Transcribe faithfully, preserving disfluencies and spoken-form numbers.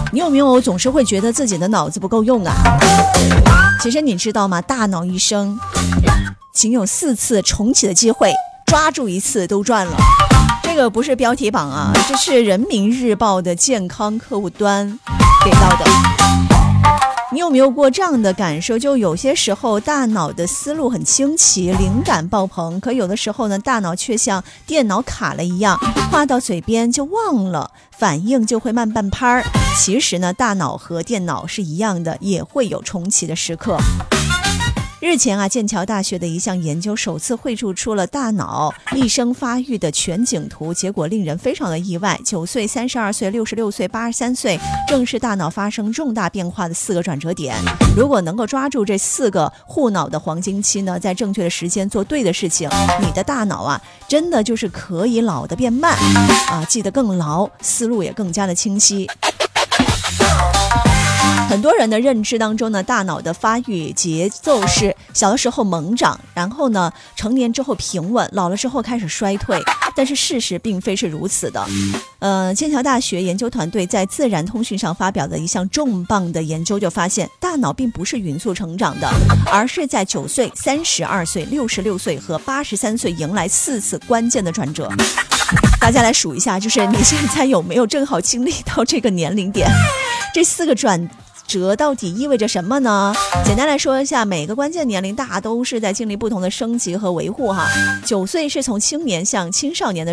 你有没有总是会觉得自己的脑子不够用啊？其实你知道吗？大脑一生仅有四次重启的机会，抓住一次都赚了。这个不是标题榜啊，这是人民日报的健康客户端给到的。你有没有过这样的感受？就有些时候大脑的思路很清奇，灵感爆棚，可有的时候呢，大脑却像电脑卡了一样，话到嘴边就忘了，反应就会慢半拍儿。其实呢，大脑和电脑是一样的，也会有重启的时刻。日前啊，剑桥大学的一项研究首次绘制出了大脑一生发育的全景图，结果令人非常的意外。九岁、三十二岁、六十六岁、八十三岁，正是大脑发生重大变化的四个转折点。如果能够抓住这四个护脑的黄金期呢，在正确的时间做对的事情，你的大脑啊，真的就是可以老得变慢啊，记得更牢，思路也更加的清晰。很多人的认知当中呢，大脑的发育节奏是小的时候猛长，然后呢，成年之后平稳，老了之后开始衰退。但是事实并非是如此的。呃，剑桥大学研究团队在《自然通讯》上发表的一项重磅的研究就发现，大脑并不是匀速成长的，而是在九岁、三十二岁、六十六岁和八十三岁迎来四次关键的转折。大家来数一下，就是你现在有没有正好经历到这个年龄点？这四个转折到底意味着什么呢？简单来说一下，每个关键年龄大都是在经历不同的升级和维护哈。九岁是从青年向青少年的